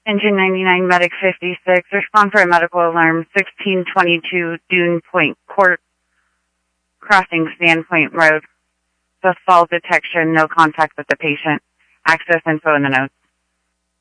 Engine 99, Medic 56, respond for a medical alarm, 1622 Dune Point Court, crossing Sandpoint Road. The fall detection, no contact with the patient. Access info in the notes.